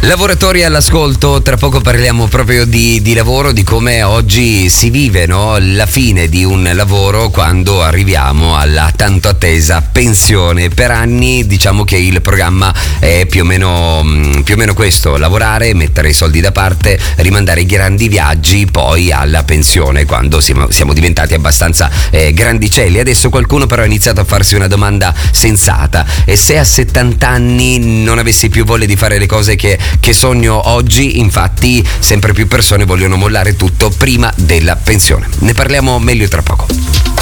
Lavoratori all'ascolto, tra poco parliamo proprio di lavoro, di come oggi si vive, no? La fine di un lavoro quando arriviamo alla tanto attesa pensione. Per anni diciamo che il programma è più o meno questo: lavorare, mettere i soldi da parte, rimandare i grandi viaggi poi alla pensione, quando siamo diventati abbastanza grandicelli. Adesso qualcuno però ha iniziato a farsi una domanda sensata: e se a 70 anni non avessi più voglia di fare le cose che sogno oggi? Infatti sempre più persone vogliono mollare tutto prima della pensione. Ne parliamo meglio tra poco.